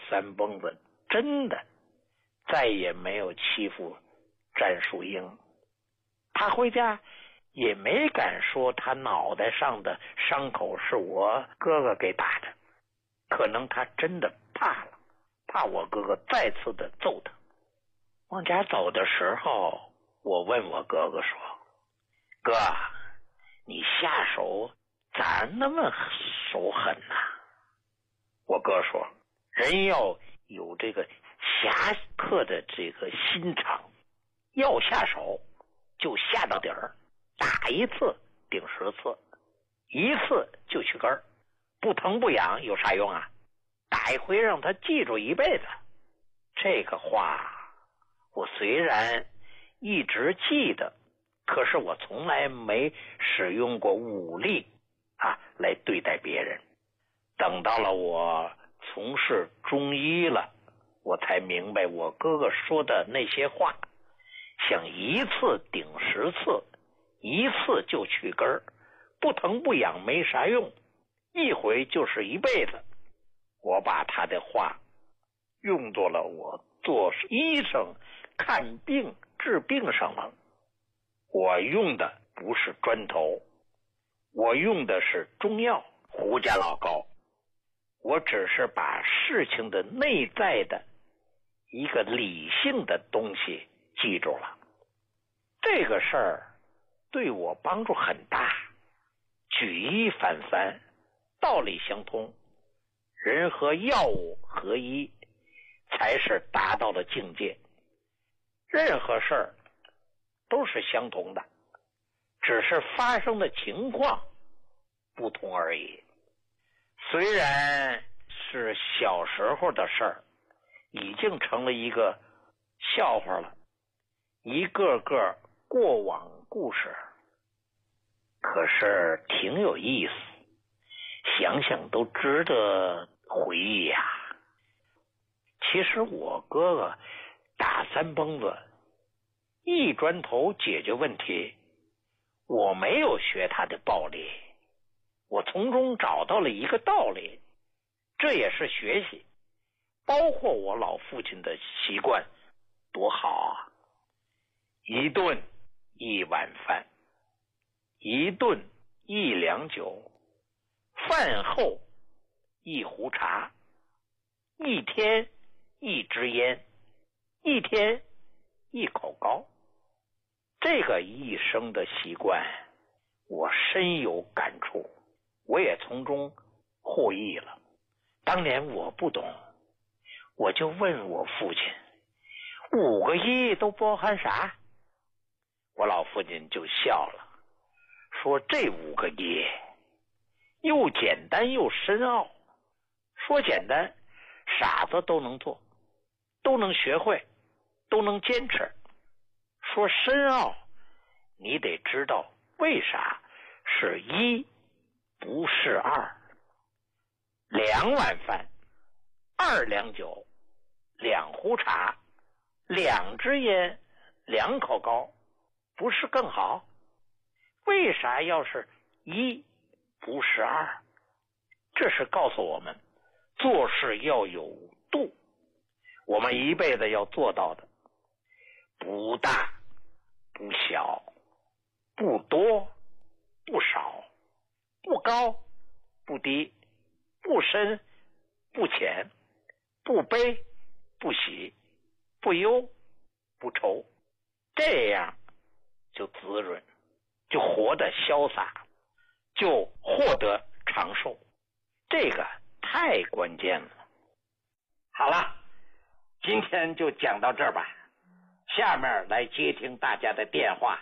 三蹦子真的再也没有欺负詹淑英，他回家也没敢说他脑袋上的伤口是我哥哥给打的，可能他真的怕了，怕我哥哥再次的揍他。往家走的时候，我问我哥哥说：“哥，你下手咋那么手狠呢？”我哥说：“人要有这个侠客的这个心肠，要下手就下到底儿，打一次顶10次，一次就去根儿，不疼不痒有啥用啊？打一回让他记住一辈子。”这个话我虽然一直记得，可是我从来没使用过武力来对待别人。等到了我从事中医了，我才明白我哥哥说的那些话，像一次顶10次，一次就去根儿，不疼不痒没啥用，一回就是一辈子。我把他的话用作了我做医生看病治病上了。我用的不是砖头，我用的是中药胡家老膏，我只是把事情的内在的一个理性的东西记住了。这个事儿对我帮助很大，举一反三，道理相通，人和药物合一，才是达到了境界。任何事儿都是相同的，只是发生的情况不同而已。虽然是小时候的事儿，已经成了一个笑话了，一个个过往故事，可是挺有意思，想想都值得回忆呀。其实我哥哥打三蹦子一砖头解决问题，我没有学他的暴力，我从中找到了一个道理，这也是学习，包括我老父亲的习惯多好啊！一顿一碗饭，一顿一两酒，饭后一壶茶，一天一支烟，一天一口膏。这个一生的习惯我深有感触，我也从中获益了。当年我不懂，我就问我父亲，5个亿都包含啥？我老父亲就笑了，说这5个亿又简单又深奥。说简单，傻子都能做，都能学会，都能坚持。说深奥，你得知道为啥是1不是2。2碗饭，2两酒，2壶茶，2支烟，2口膏，不是更好？为啥要是1不是2？这是告诉我们做事要有度，我们一辈子要做到的，不大不小，不多不少，不高不低，不深不浅，不悲不喜，不忧不愁，这样就滋润，就活得潇洒，就获得长寿，这个太关键了。好了，今天就讲到这儿吧，下面来接听大家的电话。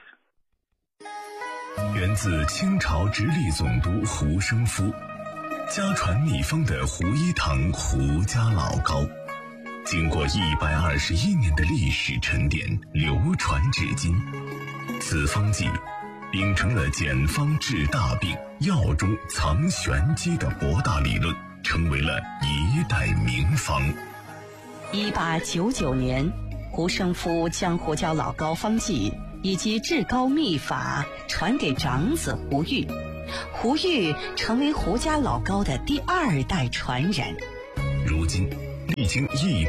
源自清朝直隶总督胡生夫，家传秘方的胡一堂胡家老膏，经过121年的历史沉淀，流传至今。此方剂秉承了简方治大病、药中藏玄机的博大理论，成为了一代名方。 1899年，胡生夫将胡椒老膏方剂以及治膏秘法传给长子胡玉，胡玉成为胡家老膏的第2代传人。 如今历经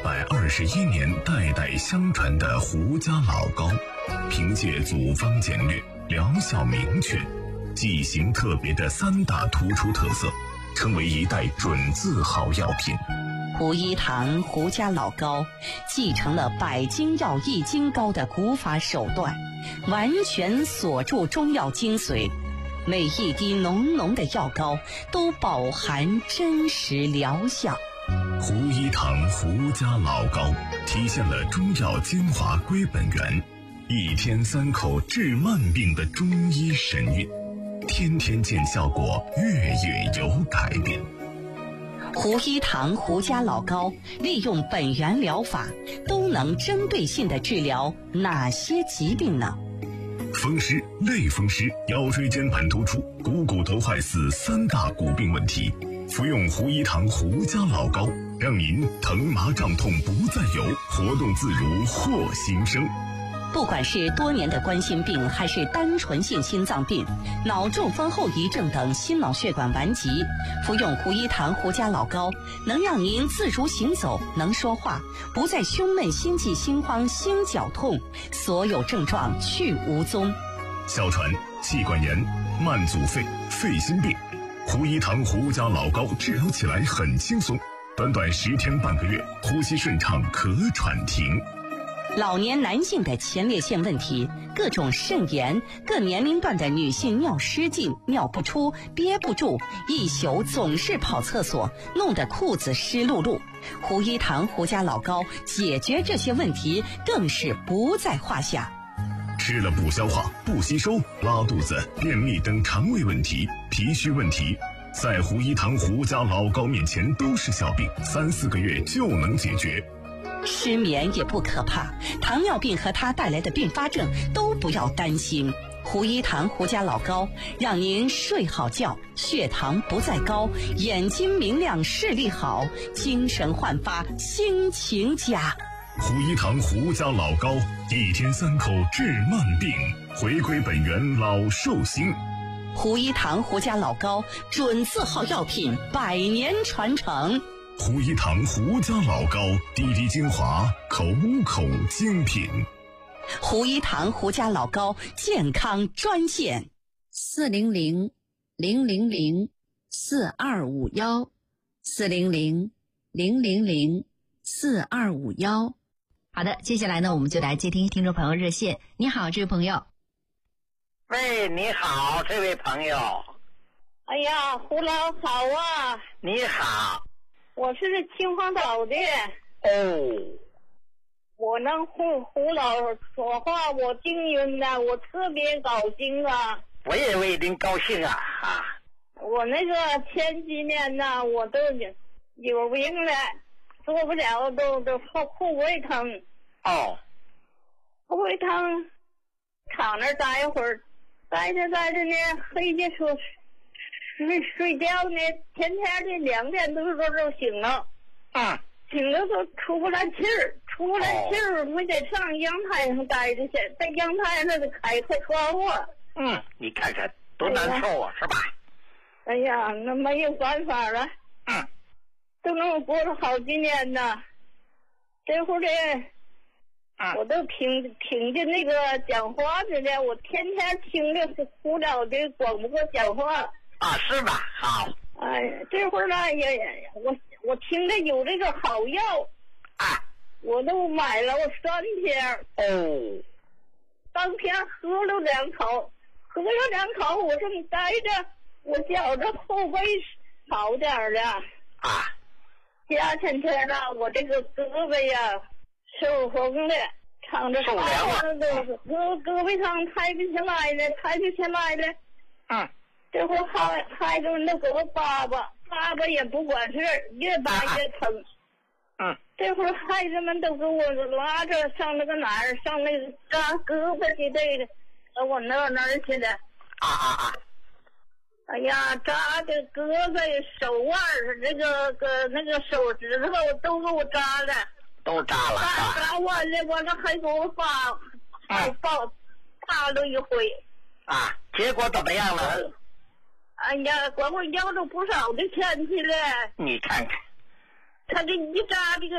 121年代代相传的胡家老高，凭借组方简略、疗效明确、剂型特别的3大突出特色，成为一代准字号药品。 胡一堂胡家老膏继承了百金药益金膏的古法手段，完全锁住中药精髓，每一滴浓浓的药膏都饱含真实疗效。 胡一堂胡家老膏体现了中药精华归本源，1天3口治慢病的中医神韵，天天见效果，月月有改变。 胡一堂胡家老膏利用本源疗法，都能针对性地治疗哪些疾病呢？ 风湿、类风湿、腰椎间盘突出、股骨头坏死3大骨病问题，服用胡一堂胡家老膏，让您疼麻胀痛不再有，活动自如获新生。 不管是多年的冠心病，还是单纯性心脏病、脑中风后遗症等心脑血管顽疾，服用胡一堂胡家老膏，能让您自如行走，能说话，不再胸闷、心悸、心慌、心绞痛，所有症状去无踪。 哮喘、气管炎、慢阻肺、肺心病，胡一堂胡家老膏治疗起来很轻松，短短10天半个月，呼吸顺畅，咳喘停。 老年男性的前列腺问题，各种肾炎，各年龄段的女性尿失禁、尿不出、憋不住，一宿总是跑厕所，弄得裤子湿漉漉。胡一堂胡家老膏解决这些问题更是不在话下。 吃了不消化、不吸收、拉肚子、便秘等肠胃问题、脾虚问题，在胡一堂胡家老膏面前都是小病，3、4个月就能解决。 失眠也不可怕，糖尿病和它带来的并发症都不要担心。胡一堂胡家老膏让您睡好觉，血糖不再高，眼睛明亮，视力好，精神焕发，心情佳。 胡一堂胡家老膏，1天3口治慢病，回归本源老寿星。 胡一堂胡家老膏准字号药品，100年传承。 胡一堂胡家老膏，滴滴精华，口口精品。 胡一堂胡家老膏健康专线 ：400-000-4251，400-000-4251。好的，接下来呢，我们就来接听听众朋友热线。你好，这位朋友。 喂，你好，这位朋友。 哎呀，胡老好啊！ 你好。 我是秦皇岛的。 哦。 我能胡老说话，我听晕了，我特别高兴啊！ 我也为您高兴啊！ 我那个前几年呢，我都有病了，做不了，都后背疼。 哦。 后背疼，躺那待一会儿，待着呢，黑的说睡觉呢，天的2点多钟就醒了。醒了都出不来气儿，我得上阳台上待着去，在阳台上得开窗户。 你看看多难受啊，是吧？ 哎呀，那没有办法了。都能过了好几年呢。这会儿的，我都听见那个讲话去了，我天天听着胡老的广播讲话。 是吧？好。 这会儿呢我听着有这个好药。我都买了3天。当天喝了2口，我这么待着，我觉着后背好点了。前天呢，我这个胳膊呀受风了，躺着发了都喝胳膊疼，抬不起来了。这会孩子们都给我爸爸也不管事，越扒越疼。这会儿孩子们都给我拉着上那个哪儿，上那个扎胳膊去的，我那儿去的。哎呀，扎的胳膊、手腕，那个手指头都给我扎了。 都扎了。 扎完了，完了还给我发了一回。 结果怎么样了？ 哎呀，管我要了不少的钱去了。 你看看， 他给你扎这个